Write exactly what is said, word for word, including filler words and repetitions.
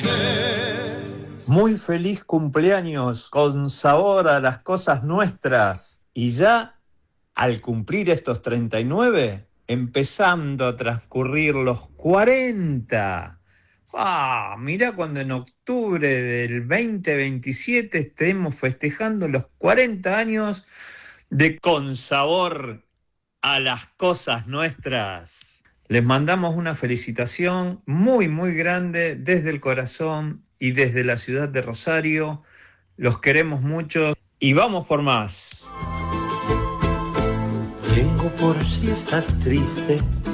Muy feliz cumpleaños, con sabor a las cosas nuestras. Y ya, al cumplir estos treinta y nueve, empezando a transcurrir los cuarenta. Ah, mirá cuando en octubre del veinte veintisiete estemos festejando los cuarenta años de Con Sabor a las Cosas Nuestras. Les mandamos una felicitación muy, muy grande desde el corazón y desde la ciudad de Rosario. Los queremos mucho y vamos por más. Vengo por si estás triste